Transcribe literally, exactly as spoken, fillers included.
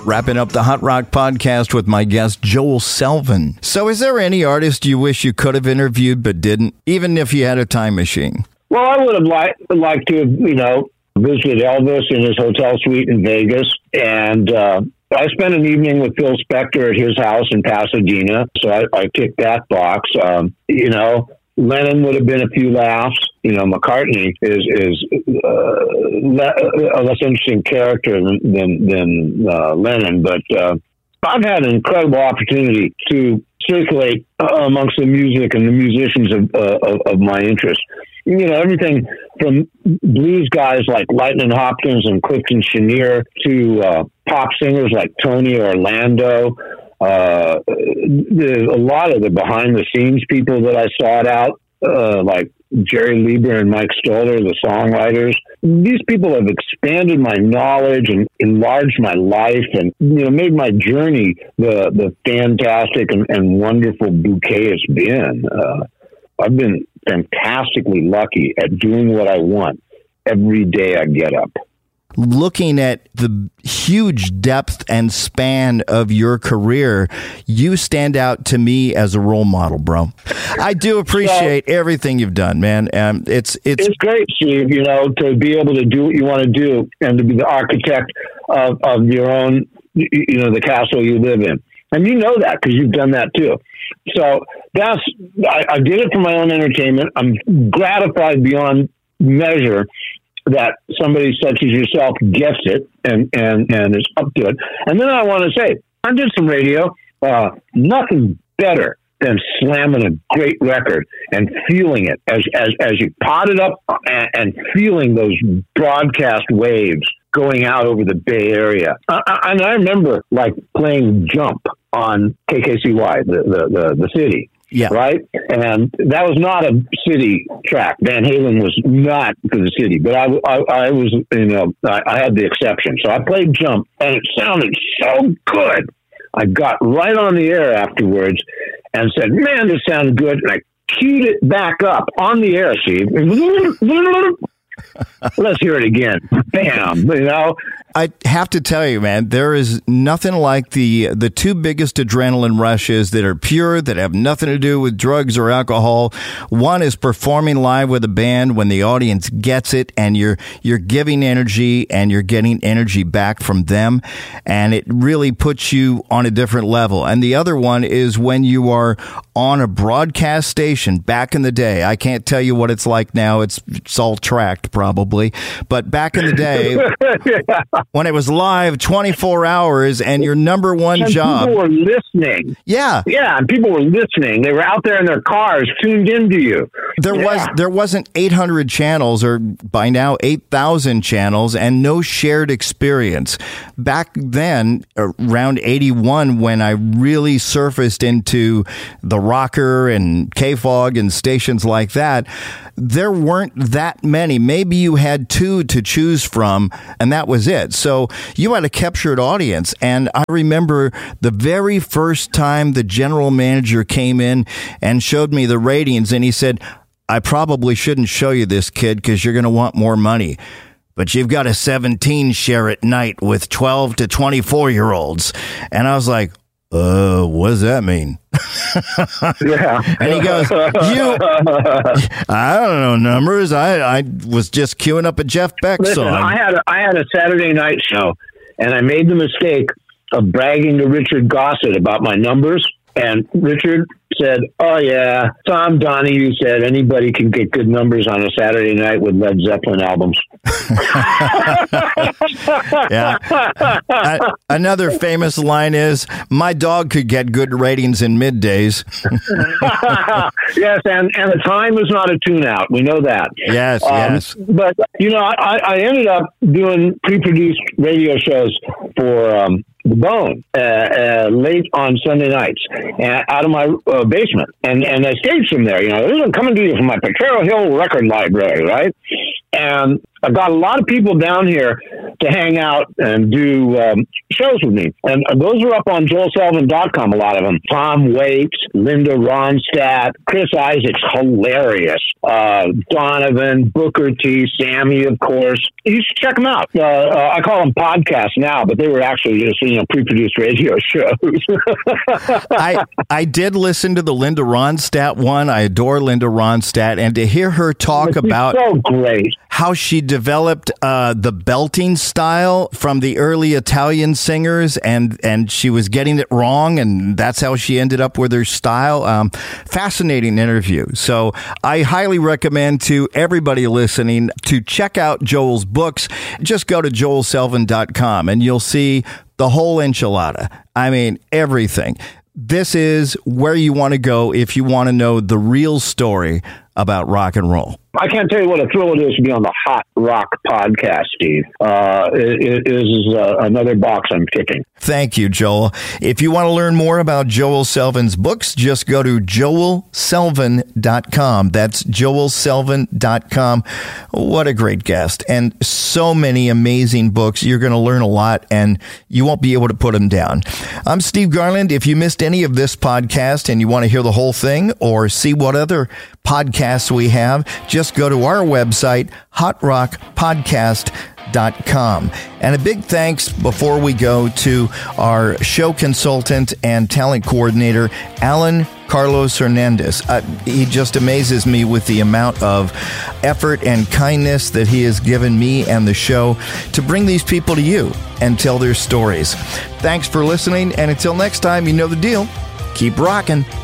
Wrapping up the Hot Rock podcast with my guest, Joel Selvin. So is there any artist you wish you could have interviewed but didn't, even if you had a time machine? Well, I would have liked, liked to have, you know, visited Elvis in his hotel suite in Vegas. And uh, I spent an evening with Phil Spector at his house in Pasadena. So I, I kicked that box. Um, you know, Lennon would have been a few laughs. You know, McCartney is is uh, le- a less interesting character than than, than uh, Lennon, but uh, I've had an incredible opportunity to circulate uh, amongst the music and the musicians of, uh, of of my interest. You know, everything from blues guys like Lightning Hopkins and Clifton Chenier to uh, pop singers like Tony Orlando. Uh, there's a lot of the behind the scenes people that I sought out, uh, like Jerry Lieber and Mike Stoller, the songwriters. These people have expanded my knowledge and enlarged my life and, you know, made my journey the, the fantastic and, and wonderful bouquet it's been. Uh, I've been fantastically lucky at doing what I want every day I get up. Looking at the huge depth and span of your career, you stand out to me as a role model, bro. I do appreciate so, everything you've done, man. Um, it's it's it's great, Steve. You know, to be able to do what you want to do and to be the architect of, of your own, you know, the castle you live in, and you know that because you've done that too. So that's I, I did it for my own entertainment. I'm gratified beyond measure that somebody such as yourself gets it and, and, and is up to it. And then I want to say, I did some radio, uh, nothing better than slamming a great record and feeling it as, as, as you pot it up and, and feeling those broadcast waves going out over the Bay Area. Uh, and I remember like playing Jump on K K C Y, the, the, the, the city. Yeah. Right. And that was not a city track. Van Halen was not for the city, but I, I, I was, you know, I, I had the exception. So I played Jump and it sounded so good. I got right on the air afterwards and said, man, this sounded good. And I queued it back up on the air, Steve. Let's hear it again. Bam. You know, I have to tell you, man, there is nothing like the the two biggest adrenaline rushes that are pure, that have nothing to do with drugs or alcohol. One is performing live with a band when the audience gets it and you're you're giving energy and you're getting energy back from them. And it really puts you on a different level. And the other one is when you are on a broadcast station back in the day. I can't tell you what it's like now. It's, it's all tracked probably. But back in the day, yeah. when it was live twenty-four hours and your number one and job. People were listening. Yeah. Yeah. And people were listening. They were out there in their cars tuned into you. There yeah. was there wasn't eight hundred channels or by now eight thousand channels and no shared experience. Back then, around eighty-one, when I really surfaced into the Rocker and K-Fog and stations like that, there weren't that many. Maybe you had two to choose from, and that was it. So you had a captured audience. And I remember the very first time the general manager came in and showed me the ratings, and he said, I probably shouldn't show you this, kid, because you're going to want more money. But you've got a seventeen share at night with twelve to twenty-four year olds. And I was like, uh, what does that mean? Yeah. And he goes, you, I don't know numbers. I, I was just queuing up a Jeff Beck Listen, song. I had a, I had a Saturday night show, and I made the mistake of bragging to Richard Gossett about my numbers. And Richard said, oh, yeah, Tom Donahue said anybody can get good numbers on a Saturday night with Led Zeppelin albums. Yeah. Uh, another famous line is, my dog could get good ratings in middays. Yes, and, and the time is not a tune-out. We know that. Yes, um, yes. But, you know, I, I ended up doing pre-produced radio shows for um, The Bone uh, uh, late on Sunday nights uh, out of my uh, basement. And, and I staged from there. You know, this is coming to you from my Potrero Hill record library, right? And I've got a lot of people down here to hang out and do um, shows with me. And those are up on joel selvin dot com, a lot of them. Tom Waits, Linda Ronstadt, Chris Isaac's hilarious. Uh, Donovan, Booker T, Sammy, of course. You should check them out. Uh, uh, I call them podcasts now, but they were actually just, you know, pre-produced radio shows. I I did listen to the Linda Ronstadt one. I adore Linda Ronstadt. And to hear her talk She's about so great. how she developed uh, the belting style from the early Italian singers, and, and she was getting it wrong, and that's how she ended up with her style. Um, fascinating interview. So I highly recommend to everybody listening to check out Joel's books. Just go to joel selvin dot com and you'll see the whole enchilada. I mean, everything. This is where you want to go if you want to know the real story about rock and roll. I can't tell you what a thrill it is to be on the Hot Rock podcast, Steve. Uh, it, it is uh, another box I'm ticking. Thank you, Joel. If you want to learn more about Joel Selvin's books, just go to joel selvin dot com. That's joel selvin dot com. What a great guest. And so many amazing books. You're going to learn a lot, and you won't be able to put them down. I'm Steve Garland. If you missed any of this podcast and you want to hear the whole thing or see what other podcasts we have, just go to our website, hot rock podcast dot com. And a big thanks before we go to our show consultant and talent coordinator, Alan Carlos Hernandez. Uh, he just amazes me with the amount of effort and kindness that he has given me and the show to bring these people to you and tell their stories. Thanks for listening, and until next time, you know the deal. Keep rocking.